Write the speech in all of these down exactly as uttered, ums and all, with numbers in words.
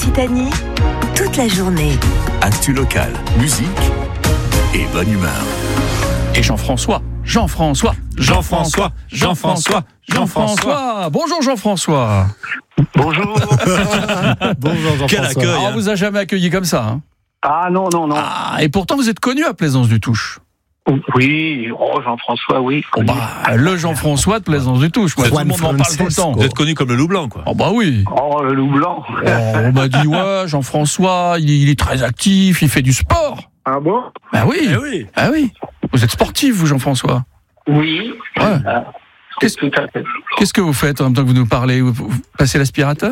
Occitanie, toute la journée. Actu locale, musique et bonne humeur. Et Jean-François, Jean-François, Jean-François, Jean-François, Jean-François. Bonjour Jean-François. Bonjour. Bonjour Jean-François. Quel accueil. Alors, on vous a jamais accueilli comme ça. Hein. Ah non, non, non. Ah, et pourtant vous êtes connu à Plaisance-du-Touche. Oui, oh Jean-François, oui. Oh bah, le Jean-François de Plaisance-du-Touche. Moi, tout le monde m'en parle tout le temps. Vous êtes connu comme le loup blanc, quoi. Oh bah oui. Oh, le loup blanc. Oh, on m'a dit, ouais, Jean-François, il, il est très actif, il fait du sport. Ah bon? Bah oui. Eh oui. Ah oui. Vous êtes sportif, vous, Jean-François. Oui. Ouais. Ah, Qu'est-ce, tout à fait. qu'est-ce que vous faites en même temps que vous nous parlez? Vous, vous passez l'aspirateur?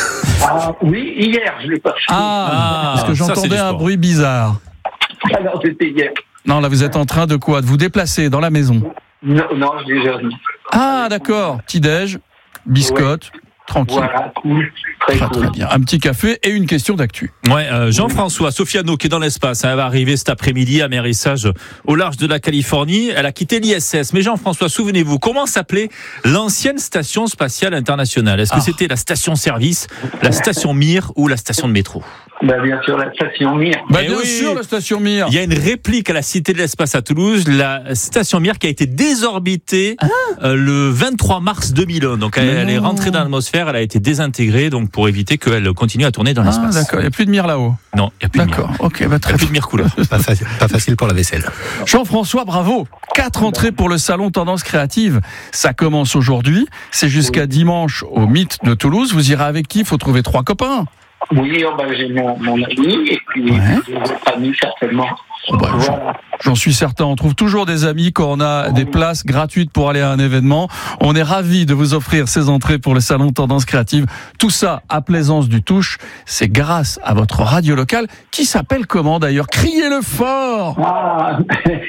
Ah oui, hier, je l'ai pas fait. Ah, parce que ça, c'est j'entendais du un sport. bruit bizarre. Alors, c'était hier. Non, là, vous êtes en train de quoi? De vous déplacer dans la maison? Non, non, je l'ai déjà vu. Ah, d'accord. Petit-déj, biscotte, tranquille. Voilà, cool. Très Très, cool. très bien. Un petit café et une question d'actu. Ouais, euh, Jean-François, Sofiano qui est dans l'espace, elle va arriver cet après-midi à Mérissage, au large de la Californie. Elle a quitté l'I S S. Mais Jean-François, souvenez-vous, comment s'appelait l'ancienne station spatiale internationale? Est-ce que Ah. c'était la station-service, la station Mir ou la station de métro? Bah, bien sûr, la station Mir. Bah, Eh bien oui. sûr, la station Mir. Il y a une réplique à la Cité de l'Espace à Toulouse, la station Mir qui a été désorbitée euh, le vingt-trois mars deux mille un. Donc elle, Mais elle est non. rentrée dans l'atmosphère, elle a été désintégrée donc pour éviter qu'elle continue à tourner dans Ah, l'espace. d'accord. Il n'y a plus de Mir là-haut. Non, il n'y a plus de Mir. D'accord. Ok, bah, Il très n'y a plus bien. de Mir couleur. Pas facile, pas facile pour la vaisselle. Jean-François, bravo. Quatre entrées pour le salon Tendance Créative. Ça commence aujourd'hui. C'est jusqu'à dimanche au Mythe de Toulouse. Vous irez avec qui? Il faut trouver trois copains. Oui, oh, bah, j'ai mon, mon ami et puis Ouais. votre ami, certainement. Oh, bah, j'en- Voilà. J'en suis certain, on trouve toujours des amis quand on a des places gratuites pour aller à un événement. On est ravis de vous offrir ces entrées pour le salon Tendance Créative. Tout ça à Plaisance-du-Touche. C'est grâce à votre radio locale qui s'appelle comment d'ailleurs? Criez-le fort! Ah,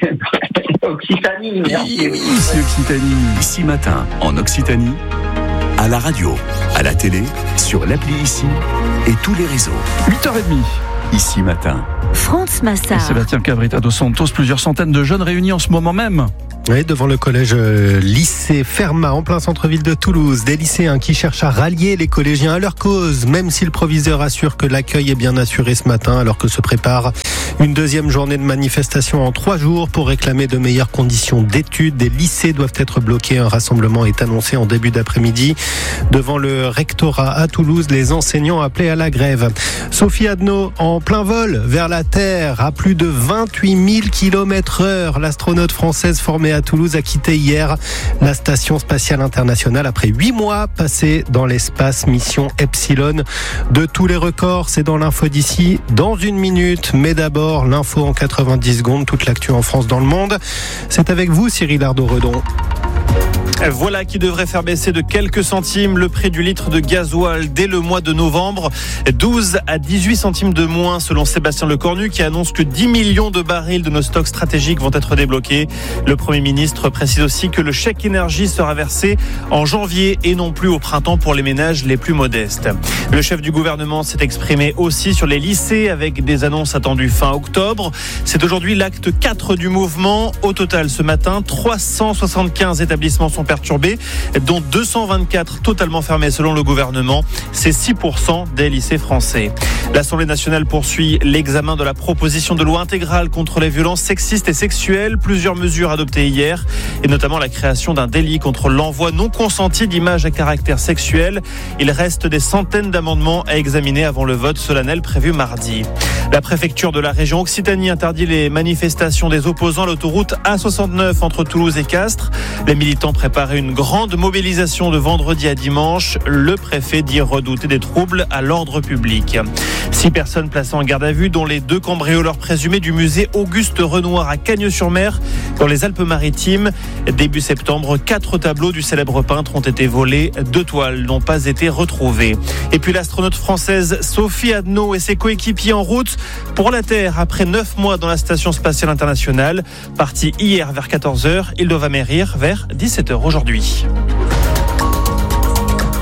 Occitanie, merci. Oui, c'est Occitanie. Ici Matin, en Occitanie, à la radio, à la télé, sur l'appli Ici et tous les réseaux. huit heures trente. Ici Matin. France Massard. Sébastien Cabrita dos Santos, plusieurs centaines de jeunes réunis en ce moment même. Oui, devant le collège euh, lycée Fermat, en plein centre-ville de Toulouse. Des lycéens qui cherchent à rallier les collégiens à leur cause, même si le proviseur assure que l'accueil est bien assuré ce matin, alors que se prépare une deuxième journée de manifestation en trois jours pour réclamer de meilleures conditions d'études. Des lycées doivent être bloqués. Un rassemblement est annoncé en début d'après-midi devant le rectorat à Toulouse. Les enseignants appelés à la grève. Sophie Adno en plein vol vers la Terre à plus de vingt-huit mille kilomètres heure. L'astronaute française formée à Toulouse a quitté hier la station spatiale internationale après huit mois passés dans l'espace. Mission Epsilon de tous les records. C'est dans l'info d'ici dans une minute. Mais d'abord, l'info en quatre-vingt-dix secondes. Toute l'actu en France, dans le monde. C'est avec vous, Cyril Ardo-Redon. Voilà qui devrait faire baisser de quelques centimes le prix du litre de gasoil dès le mois de novembre. douze à dix-huit centimes de moins selon Sébastien Lecornu qui annonce que dix millions de barils de nos stocks stratégiques vont être débloqués. Le Premier ministre précise aussi que le chèque énergie sera versé en janvier et non plus au printemps pour les ménages les plus modestes. Le chef du gouvernement s'est exprimé aussi sur les lycées avec des annonces attendues fin octobre. C'est aujourd'hui l'acte quatre du mouvement. Au total, ce matin, trois cent soixante-quinze établissements sont perturbés, dont deux cent vingt-quatre totalement fermés selon le gouvernement. C'est six pour cent des lycées français. L'Assemblée nationale poursuit l'examen de la proposition de loi intégrale contre les violences sexistes et sexuelles. Plusieurs mesures adoptées hier, et notamment la création d'un délit contre l'envoi non consenti d'images à caractère sexuel. Il reste des centaines d'amendements à examiner avant le vote solennel prévu mardi. La préfecture de la région Occitanie interdit les manifestations des opposants à l'autoroute A soixante-neuf entre Toulouse et Castres. Les militants préparent une grande mobilisation de vendredi à dimanche. Le préfet dit redouter des troubles à l'ordre public. Six personnes placées en garde à vue, dont les deux cambrioleurs présumés du musée Auguste Renoir à Cagnes-sur-Mer, dans les Alpes-Maritimes. Début septembre, quatre tableaux du célèbre peintre ont été volés. Deux toiles n'ont pas été retrouvées. Et puis l'astronaute française Sophie Adno et ses coéquipiers en route pour la Terre après neuf mois dans la station spatiale internationale. Partis hier vers quatorze heures, ils doivent amérir vers dix-sept heures aujourd'hui.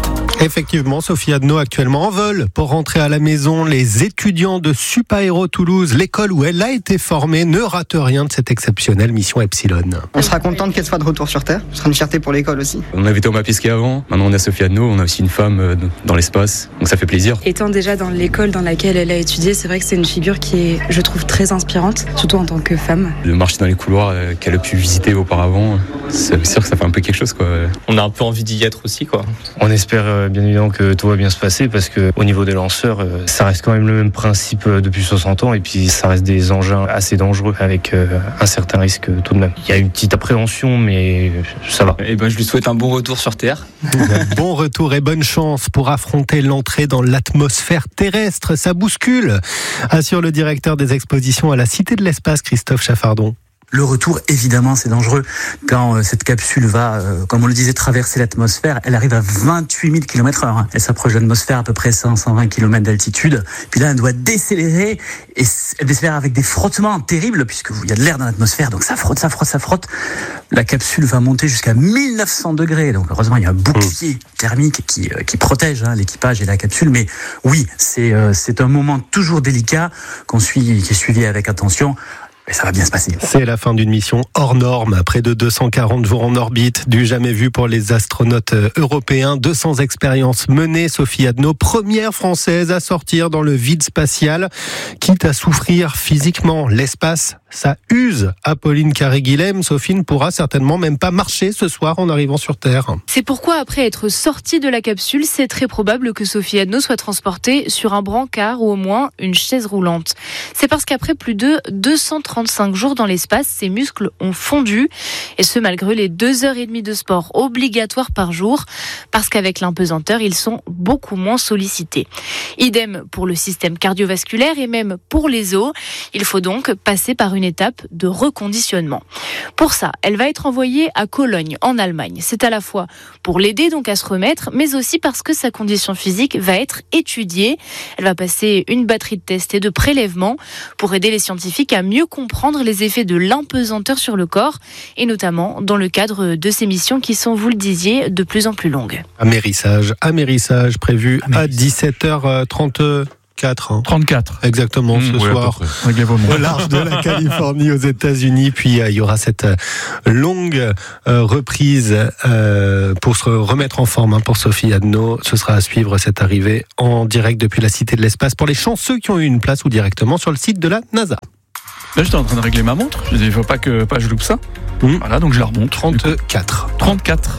Effectivement, Sophie Adno actuellement en vol pour rentrer à la maison. Les étudiants de Supaéro Toulouse, l'école où elle a été formée, ne ratent rien de cette exceptionnelle mission Epsilon. On sera contente qu'elle soit de retour sur Terre. Ce sera une fierté pour l'école aussi. On avait Thomas Pesquet avant, maintenant on a Sophie Adno, on a aussi une femme dans l'espace, donc ça fait plaisir. Étant déjà dans l'école dans laquelle elle a étudié, c'est vrai que c'est une figure qui est, je trouve, très inspirante, surtout en tant que femme. De marcher dans les couloirs qu'elle a pu visiter auparavant, c'est sûr que ça fait un peu quelque chose, quoi. On a un peu envie d'y être aussi, quoi. On espère bien évidemment que tout va bien se passer parce que au niveau des lanceurs, ça reste quand même le même principe depuis soixante ans et puis ça reste des engins assez dangereux avec un certain risque tout de même. Il y a une petite appréhension mais ça va. Et ben je lui souhaite un bon retour sur Terre. Bon retour et bonne chance pour affronter l'entrée dans l'atmosphère terrestre. Ça bouscule, assure le directeur des expositions à la Cité de l'Espace, Christophe Chaffardon. Le retour, évidemment, c'est dangereux. Quand euh, cette capsule va, euh, comme on le disait, traverser l'atmosphère, elle arrive à vingt-huit mille kilomètres heure. Hein. Elle s'approche de l'atmosphère à peu près cent à cent vingt kilomètres d'altitude. Puis là, elle doit décélérer. Et elle décélère avec des frottements terribles, puisqu'il y a de l'air dans l'atmosphère. Donc ça frotte, ça frotte, ça frotte. La capsule va monter jusqu'à mille neuf cents degrés. Donc heureusement, il y a un bouclier thermique qui, euh, qui protège hein, l'équipage et la capsule. Mais oui, c'est, euh, c'est un moment toujours délicat qu'on suit, qui est suivi avec attention. Mais ça va bien se passer. C'est la fin d'une mission hors norme. Près de deux cent quarante jours en orbite, du jamais vu pour les astronautes européens. deux cents expériences menées. Sophie Adno, première française à sortir dans le vide spatial. Quitte à souffrir physiquement, l'espace, ça use. Apolline Carré-Guilhem, Sophie ne pourra certainement même pas marcher ce soir en arrivant sur Terre. C'est pourquoi, après être sortie de la capsule, c'est très probable que Sophie Adno soit transportée sur un brancard ou au moins une chaise roulante. C'est parce qu'après plus de deux cent trente-cinq jours dans l'espace, ses muscles ont fondu. Et ce, malgré les deux heures et demie de sport obligatoires par jour, parce qu'avec l'impesanteur, ils sont beaucoup moins sollicités. Idem pour le système cardiovasculaire et même pour les os. Il faut donc passer par une étape de reconditionnement. Pour ça, elle va être envoyée à Cologne, en Allemagne. C'est à la fois pour l'aider donc à se remettre, mais aussi parce que sa condition physique va être étudiée. Elle va passer une batterie de tests et de prélèvements pour aider les scientifiques à mieux comprendre les effets de l'impesanteur sur le corps, et notamment dans le cadre de ces missions qui sont, vous le disiez, de plus en plus longues. Amérissage, amérissage prévu amérissage. À dix-sept heures trente. quatre, hein. trente-quatre. Exactement, mmh, ce oui, soir, au large de la Californie, aux États-Unis. Puis euh, il y aura cette euh, longue euh, reprise euh, pour se remettre en forme hein, pour Sophie Adno. Ce sera à suivre cette arrivée en direct depuis la Cité de l'Espace pour les chanceux qui ont eu une place ou directement sur le site de la NASA. Là, j'étais en train de régler ma montre. Je dis, il ne faut pas que pas je loupe ça. Mmh. Voilà, donc je la remonte. trente-quatre. trente-quatre.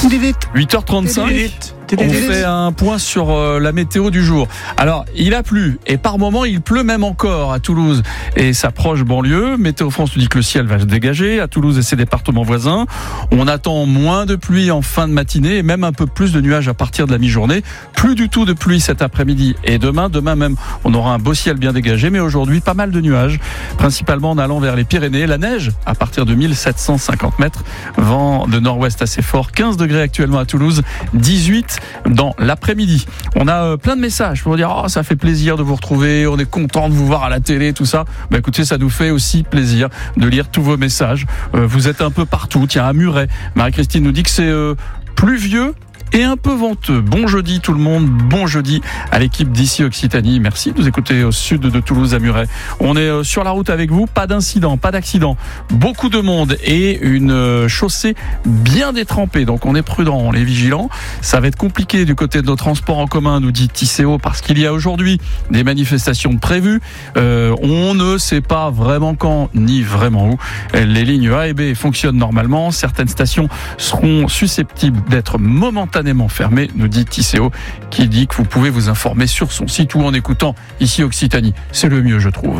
huit heures trente-cinq. On fait un point sur euh, la météo du jour. Alors, il a plu et par moments, il pleut même encore à Toulouse et sa proche banlieue. Météo France nous dit que le ciel va se dégager à Toulouse et ses départements voisins. On attend moins de pluie en fin de matinée et même un peu plus de nuages à partir de la mi-journée. Plus du tout de pluie cet après-midi et demain. Demain même, on aura un beau ciel bien dégagé, mais aujourd'hui, pas mal de nuages, principalement en allant vers les Pyrénées. La neige à partir de mille sept cent cinquante mètres. Vent de nord-ouest assez fort. quinze degrés actuellement à Toulouse, dix-huit dans l'après-midi. On a euh, plein de messages pour dire oh, ça fait plaisir de vous retrouver, on est content de vous voir à la télé, tout ça. Bah écoutez, ça nous fait aussi plaisir de lire tous vos messages. Euh, vous êtes un peu partout. Tiens, à Muret, Marie-Christine nous dit que c'est euh, pluvieux et un peu venteux. Bon jeudi tout le monde, bon jeudi à l'équipe d'ici Occitanie. Merci de nous écouter au sud de Toulouse à Muret. On est sur la route avec vous, pas d'incident, pas d'accident. Beaucoup de monde et une chaussée bien détrempée. Donc on est prudent, on est vigilant. Ça va être compliqué du côté de nos transports en commun, nous dit Tisséo, parce qu'il y a aujourd'hui des manifestations prévues. Euh, on ne sait pas vraiment quand ni vraiment où. Les lignes A et B fonctionnent normalement. Certaines stations seront susceptibles d'être momentanément fermé, nous dit Tisséo, qui dit que vous pouvez vous informer sur son site ou en écoutant ici Occitanie. C'est le mieux, je trouve.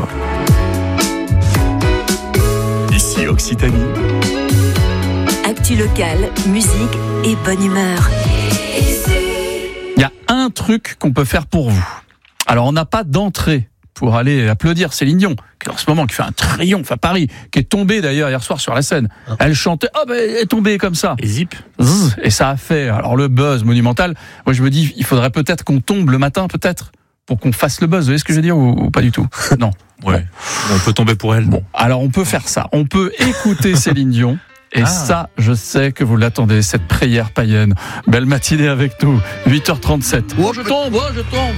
Ici Occitanie. Actu locale, musique et bonne humeur. Il y a un truc qu'on peut faire pour vous. Alors, on n'a pas d'entrée pour aller applaudir Céline Dion, qui en ce moment qui fait un triomphe à Paris, qui est tombée d'ailleurs hier soir sur la scène. Elle chantait, oh ben elle est tombée comme ça. Et zip. Zzz, et ça a fait alors le buzz monumental. Moi je me dis, il faudrait peut-être qu'on tombe le matin peut-être pour qu'on fasse le buzz. Vous voyez ce que je veux dire ou, ou pas du tout? Non. Ouais. Bon. On peut tomber pour elle. Bon, alors on peut faire ça. On peut écouter Céline Dion Et Ah. ça, je sais que vous l'attendez, cette prière païenne. Belle matinée avec nous, huit heures trente-sept. Oh, je tombe, oh, je tombe.